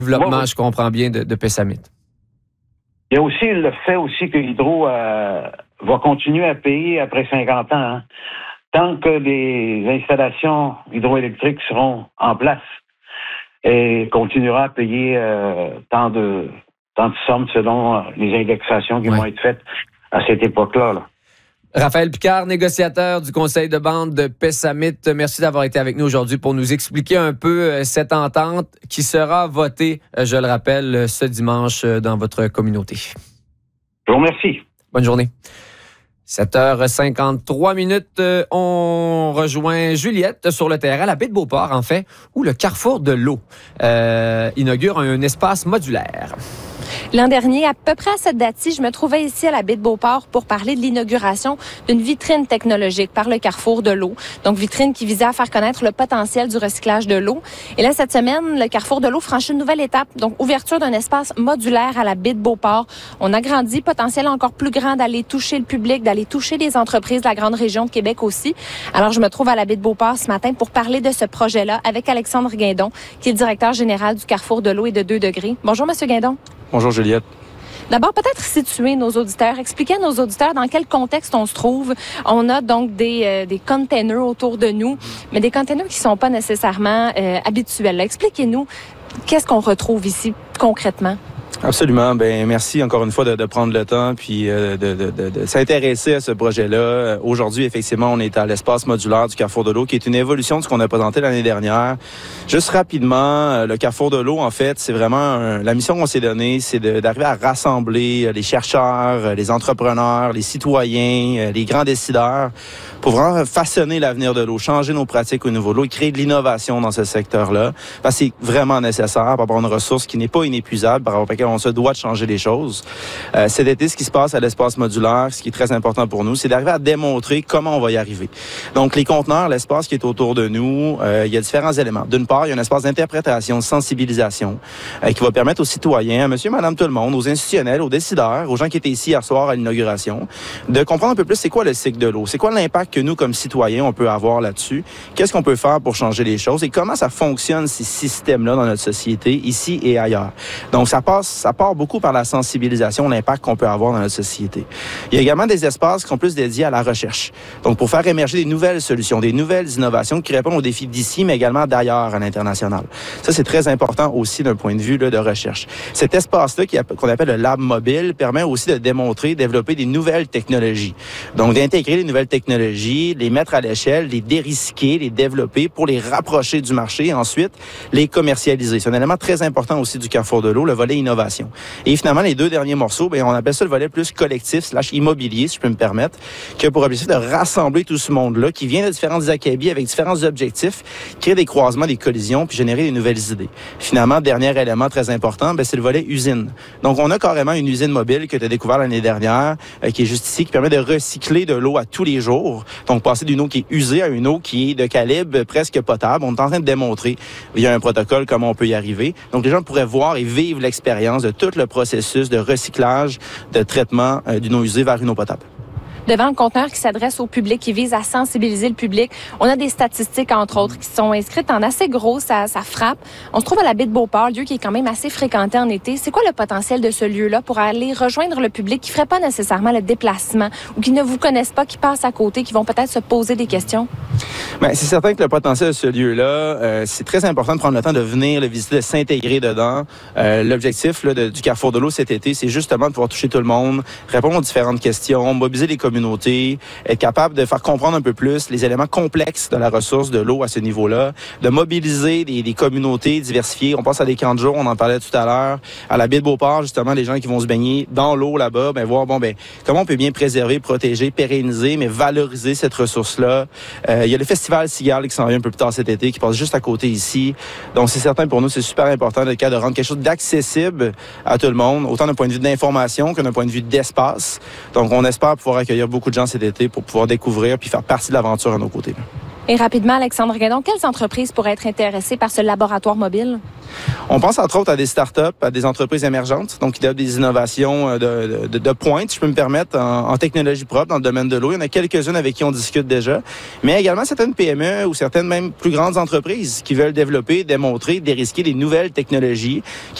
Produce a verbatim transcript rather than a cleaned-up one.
développement, ouais, je comprends bien, de, de Pessamit. Il y a aussi le fait aussi que Hydro euh, va continuer à payer après cinquante ans, hein, tant que les installations hydroélectriques seront en place, et continuera à payer euh, tant de tant de sommes selon les indexations qui ouais. vont être faites à cette époque-là. Là. Raphaël Picard, négociateur du conseil de bande de Pessamit, merci d'avoir été avec nous aujourd'hui pour nous expliquer un peu cette entente qui sera votée, je le rappelle, ce dimanche dans votre communauté. Je vous remercie. Bonne journée. sept heures cinquante-trois minutes, on rejoint Juliette sur le terrain, la baie de Beauport, en fait, où le Carrefour de l'eau euh, inaugure un espace modulaire. L'an dernier, à peu près à cette date-ci, je me trouvais ici à la baie de Beauport pour parler de l'inauguration d'une vitrine technologique par le Carrefour de l'eau. Donc, vitrine qui visait à faire connaître le potentiel du recyclage de l'eau. Et là, cette semaine, le Carrefour de l'eau franchit une nouvelle étape. Donc, ouverture d'un espace modulaire à la baie de Beauport. On agrandit, potentiel encore plus grand d'aller toucher le public, d'aller toucher les entreprises de la grande région de Québec aussi. Alors, je me trouve à la baie de Beauport ce matin pour parler de ce projet-là avec Alexandre Guindon, qui est le directeur général du Carrefour de l'eau et de deux degrés. Bonjour, Monsieur Guindon. Bonjour Juliette. D'abord, peut-être situer nos auditeurs, expliquer à nos auditeurs dans quel contexte on se trouve. On a donc des, euh, des containers autour de nous, mais des containers qui ne sont pas nécessairement euh, habituels. Là, expliquez-nous, qu'est-ce qu'on retrouve ici concrètement? Absolument. Ben merci encore une fois de, de prendre le temps puis euh, de, de, de, de s'intéresser à ce projet-là. Aujourd'hui, effectivement, on est à l'espace modulaire du Carrefour de l'eau, qui est une évolution de ce qu'on a présenté l'année dernière. Juste rapidement, le Carrefour de l'eau, en fait, c'est vraiment un, la mission qu'on s'est donnée, c'est de, d'arriver à rassembler les chercheurs, les entrepreneurs, les citoyens, les grands décideurs pour vraiment façonner l'avenir de l'eau, changer nos pratiques au niveau de l'eau et créer de l'innovation dans ce secteur-là. Parce que c'est vraiment nécessaire pour avoir une ressource qui n'est pas inépuisable, par rapport à laquelle on se doit de changer les choses. Euh, cet été, ce qui se passe à l'espace modulaire, ce qui est très important pour nous, c'est d'arriver à démontrer comment on va y arriver. Donc, les conteneurs, l'espace qui est autour de nous, euh, il y a différents éléments. D'une part, il y a un espace d'interprétation, de sensibilisation, euh, qui va permettre aux citoyens, à monsieur, madame, tout le monde, aux institutionnels, aux décideurs, aux gens qui étaient ici hier soir à l'inauguration, de comprendre un peu plus c'est quoi le cycle de l'eau, c'est quoi l'impact que nous, comme citoyens, on peut avoir là-dessus, qu'est-ce qu'on peut faire pour changer les choses et comment ça fonctionne, ces systèmes-là, dans notre société, ici et ailleurs. Donc, ça passe, ça part beaucoup par la sensibilisation, l'impact qu'on peut avoir dans notre société. Il y a également des espaces qui sont plus dédiés à la recherche. Donc, pour faire émerger des nouvelles solutions, des nouvelles innovations qui répondent aux défis d'ici, mais également d'ailleurs à l'international. Ça, c'est très important aussi d'un point de vue là, de recherche. Cet espace-là, qui, qu'on appelle le lab mobile, permet aussi de démontrer, développer des nouvelles technologies. Donc, d'intégrer les nouvelles technologies, les mettre à l'échelle, les dérisquer, les développer pour les rapprocher du marché et ensuite les commercialiser. C'est un élément très important aussi du Carrefour de l'eau, le volet innovation. Et finalement, les deux derniers morceaux, bien, on appelle ça le volet plus collectif slash immobilier, si je peux me permettre, qui a pour objectif de rassembler tout ce monde-là qui vient de différentes acabits avec différents objectifs, créer des croisements, des collisions, puis générer des nouvelles idées. Finalement, dernier élément très important, bien, c'est le volet usine. Donc, on a carrément une usine mobile que tu as découvert l'année dernière, euh, qui est juste ici, qui permet de recycler de l'eau à tous les jours. Donc, passer d'une eau qui est usée à une eau qui est de calibre presque potable. On est en train de démontrer via un protocole comment on peut y arriver. Donc, les gens pourraient voir et vivre l'expérience de tout le processus de recyclage, de traitement euh, d'une eau usée vers une eau potable. Devant le conteneur qui s'adresse au public, qui vise à sensibiliser le public, on a des statistiques, entre autres, qui sont inscrites en assez gros, ça, ça frappe. On se trouve à la baie de Beauport, lieu qui est quand même assez fréquenté en été. C'est quoi le potentiel de ce lieu-là pour aller rejoindre le public qui ne ferait pas nécessairement le déplacement ou qui ne vous connaissent pas, qui passent à côté, qui vont peut-être se poser des questions? Bien, c'est certain que le potentiel de ce lieu-là, euh, c'est très important de prendre le temps de venir le visiter, de s'intégrer dedans. Euh, l'objectif là, de, du Carrefour de l'eau cet été, c'est justement de pouvoir toucher tout le monde, répondre aux différentes questions, mobiliser les communautés, être capable de faire comprendre un peu plus les éléments complexes de la ressource de l'eau à ce niveau-là, de mobiliser des, des communautés diversifiées. On pense à des camps de jour, on en parlait tout à l'heure, à la baie de Beauport, justement, les gens qui vont se baigner dans l'eau là-bas, ben voir bon ben comment on peut bien préserver, protéger, pérenniser, mais valoriser cette ressource-là. Euh, il y a le Festival Cigale qui s'en vient un peu plus tard cet été, qui passe juste à côté ici. Donc, c'est certain pour nous, c'est super important de, de rendre quelque chose d'accessible à tout le monde, autant d'un point de vue d'information que d'un point de vue d'espace. Donc, on espère pouvoir accueillir beaucoup de gens cet été pour pouvoir découvrir puis faire partie de l'aventure à nos côtés. Et rapidement, Alexandre Guindon, quelles entreprises pourraient être intéressées par ce laboratoire mobile? On pense entre autres à des startups, à des entreprises émergentes, donc qui développent des innovations de, de, de pointe, si je peux me permettre, en, en technologie propre dans le domaine de l'eau. Il y en a quelques-unes avec qui on discute déjà, mais également certaines P M E ou certaines même plus grandes entreprises qui veulent développer, démontrer, dérisquer des nouvelles technologies qui